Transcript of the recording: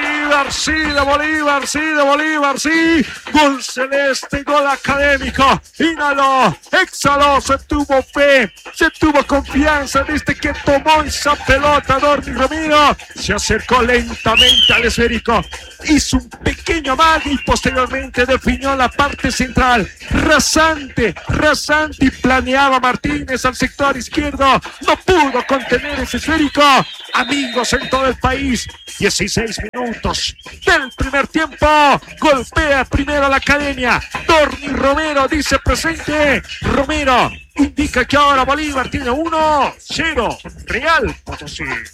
Bolívar, sí, de Bolívar, sí, de Bolívar, sí. Gol celeste, gol académico. Inhaló, exhaló, se tuvo fe, se tuvo confianza desde que tomó esa pelota. Dorni Romero se acercó lentamente al esférico, hizo un pequeño amague y posteriormente definió la parte central. Rasante y planeaba Martínez al sector izquierdo. No pudo contener ese esférico. Amigos en todo el país, 16 minutos del primer tiempo. Golpea primero la academia. Dorni Romero dice presente. Romero indica que ahora Bolívar tiene 1-0 Real Potosí.